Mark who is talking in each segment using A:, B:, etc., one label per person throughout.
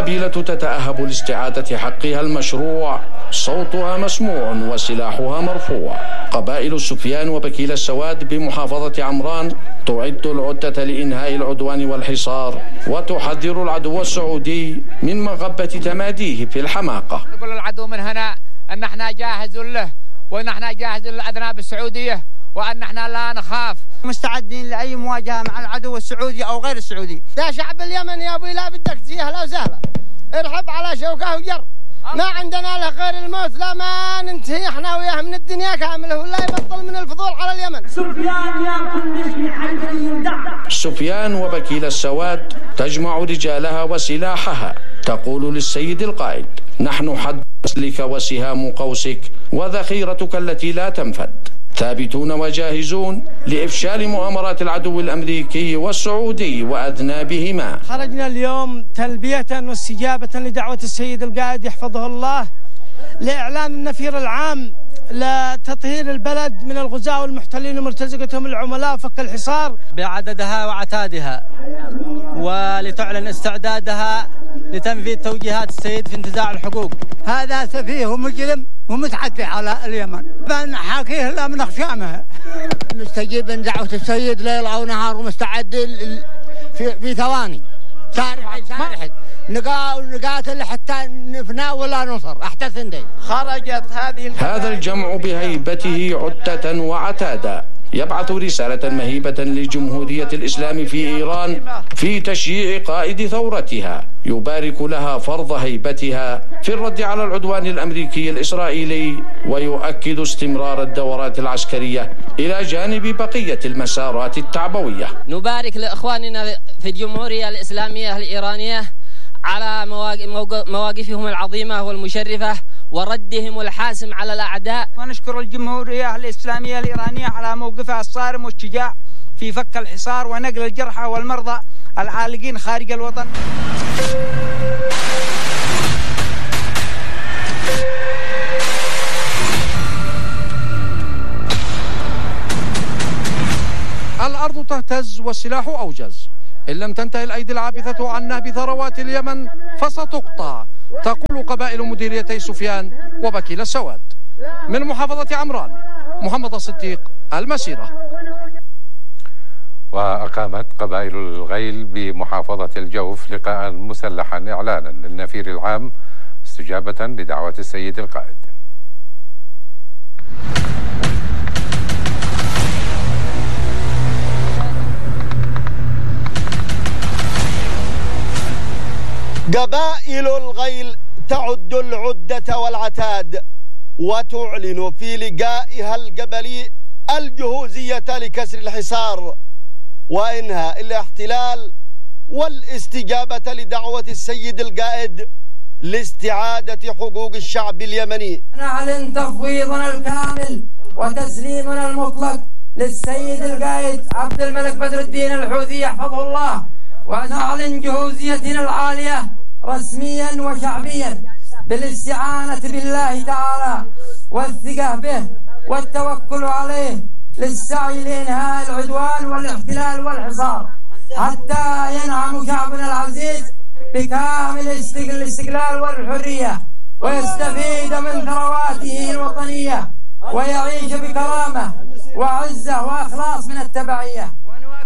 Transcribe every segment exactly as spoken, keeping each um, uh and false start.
A: القبيلة تتأهب لاستعادة حقها المشروع، صوتها مسموع وسلاحها مرفوع. قبائل سفيان وبكيل السواد بمحافظة عمران تعد العدة لإنهاء العدوان والحصار، وتحذر العدو السعودي من مغبة تماديه في الحماقة.
B: نقول العدو من هنا أن احنا جاهز له، وأن احنا جاهز للأذناب السعودية، وأن احنا لا نخاف،
C: مستعدين لأي مواجهة مع العدو السعودي أو غير السعودي.
D: يا شعب اليمن يا أبوي لا بدك تجيه لا وسهلا، ارحب على شوكه وجر، ما عندنا له غير الموت، لا ما ننتهي احنا وياه من الدنيا كامله، ولا يبطل من الفضول على اليمن.
E: سفيان ياكل من حجر يندع.
A: سفيان وبكيل السواد تجمع رجالها وسلاحها، تقول للسيد القائد: نحن حد أسلك وسهام قوسك وذخيرتك التي لا تنفد، ثابتون وجاهزون لإفشال مؤامرات العدو الأمريكي والسعودي وأذنابهما.
C: خرجنا اليوم تلبية واستجابة لدعوة السيد القائد يحفظه الله لإعلان النفير العام لتطهير البلد من الغزاة والمحتلين ومرتزقتهم العملاء وفك الحصار
F: بعددها وعتادها، ولتعلن استعدادها لتنفيذ توجيهات السيد في انتزاع الحقوق.
C: هذا سفيه ومجرم ومتعدي على اليمن، ما حاكيه لا من أخشامها.
D: مستجيب دعوة السيد ليل أو نهار، ومستعد في في ثواني. سارح سارح نقاتل حتى نفنى ولا نصر أحتسن دي.
C: خرجت هذه
A: هذا الجمع بهيبته عدة وعتادا يبعث رسالة مهيبة لجمهورية الإسلام في إيران في تشييع قائد ثورتها، يبارك لها فرض هيبتها في الرد على العدوان الأمريكي الإسرائيلي، ويؤكد استمرار الدورات العسكرية إلى جانب بقية المسارات التعبوية.
G: نبارك لإخواننا في الجمهورية الإسلامية الإيرانية على مواقفهم العظيمة والمشرفة وردهم الحاسم على الأعداء،
C: ونشكر الجمهورية الإسلامية الإيرانية على موقفها الصارم والشجاع في فك الحصار ونقل الجرحى والمرضى العالقين خارج الوطن.
H: الأرض تهتز والسلاح أوجز، إن لم تنتهي الأيدي العابثة عن نهب ثروات اليمن فستقطع، تقول قبائل مديريتي سفيان وبكيل السواد. من محافظة عمران، محمد الصديق، المسيرة.
I: وأقامت قبائل الغيل بمحافظة الجوف لقاء مسلحا إعلانا للنفير العام استجابة لدعوة السيد القائد.
J: قبائل الغيل تعد العدة والعتاد، وتعلن في لقائها القبلي الجهوزية لكسر الحصار وإنهاء الاحتلال، والاستجابة لدعوة السيد القائد لاستعادة حقوق الشعب اليمني.
K: نعلن تفويضنا الكامل وتسليمنا المطلق للسيد القائد عبد الملك بدر الدين الحوثي يحفظه الله، ونعلن جهوزيتنا العالية رسميا وشعبيا بالاستعانة بالله تعالى والثقة به والتوكل عليه للسعي لإنهاء العدوان والاحتلال والحصار، حتى ينعم شعبنا العزيز بكامل الاستقلال والحرية، ويستفيد من ثرواته الوطنية، ويعيش بكرامة وعزة وإخلاص من التبعية.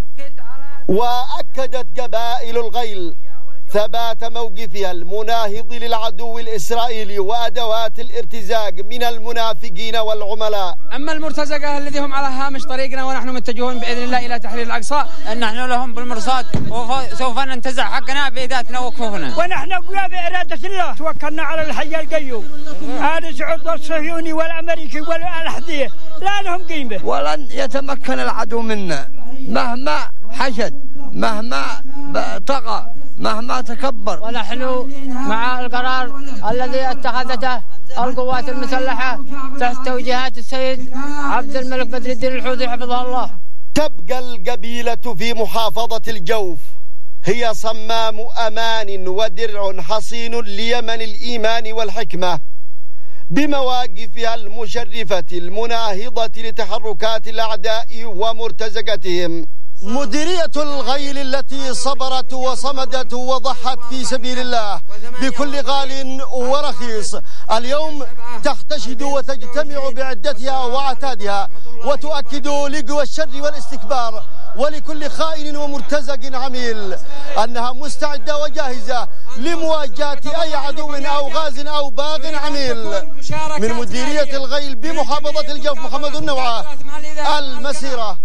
J: وأكدت قبائل الغيل ثبات موقفها المناهض للعدو الإسرائيلي وأدوات الارتزاق من المنافقين والعملاء.
B: أما المرتزقة الذي هم على هامش طريقنا ونحن متجهون بإذن الله إلى تحرير الأقصى، أن نحن لهم بالمرصاد وسوف ننتزع حقنا بإيداتنا وكفوفنا،
C: ونحن قوى بإرادة الله، توكلنا على الحي القيوم. هذا سعود والصهيوني والأمريكي والأحذية لا لهم قيمة،
D: ولن يتمكن العدو منا مهما حشد، مهما طغى، مهما تكبر.
G: ونحن مع القرار الذي اتخذته القوات المسلحة تحت توجيهات السيد عبد الملك بدر الدين الحوثي حفظه الله.
J: تبقى القبيلة في محافظة الجوف هي صمام أمان ودرع حصين ليمن الإيمان والحكمة، بمواقفها المشرفة المناهضة لتحركات الأعداء ومرتزقتهم. مديرية الغيل التي صبرت وصمدت وضحت في سبيل الله بكل غال ورخيص اليوم تحتشد وتجتمع بعدتها وعتادها وتؤكد لقوى الشر والاستكبار ولكل خائن ومرتزق عميل أنها مستعدة وجاهزة لمواجهة أي عدو أو غاز أو باغ عميل. من مديرية الغيل بمحافظة الجوف محمد النوعة المسيرة.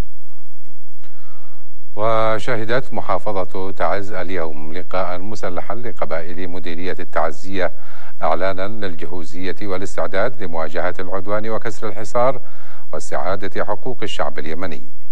I: وشهدت محافظة تعز اليوم لقاء مسلحا لقبائل مديرية التعزية إعلانا للجهوزية والاستعداد لمواجهة العدوان وكسر الحصار واستعادة حقوق الشعب اليمني.